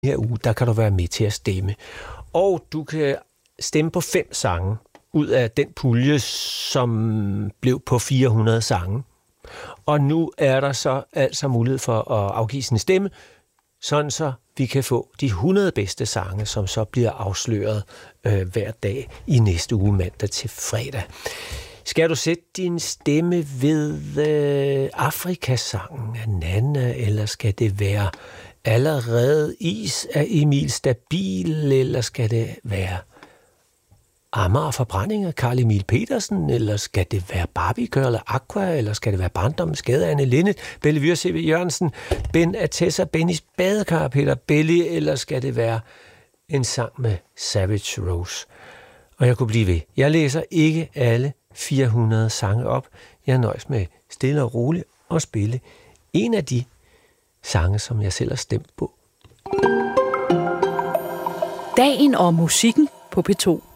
her uge, der kan du være med til at stemme. Og du kan stemme på 5 sange ud af den pulje, som blev på 400 sange. Og nu er der så altså mulighed for at afgive sin stemme, sådan så vi kan få de 100 bedste sange, som så bliver afsløret hver dag i næste uge, mandag til fredag. Skal du sætte din stemme ved Afrikasangen af Nana, eller skal det være Allerede is af Emil Stabil, eller skal det være Amager Forbrænding af Carl Emil Petersen, eller skal det være Barbie Girl af Aqua, eller skal det være Barndommens Skade af Anne Linnet, Bellevue C.V. Jørgensen, Ben Atessa, Bennys Badekar, Peter Belli, eller skal det være en sang med Savage Rose? Og jeg kunne blive ved. Jeg læser ikke alle 400 sange op. Jeg nøjes med stille og roligt at spille en af de sange, som jeg selv har stemt på. Dagen og musikken på P2.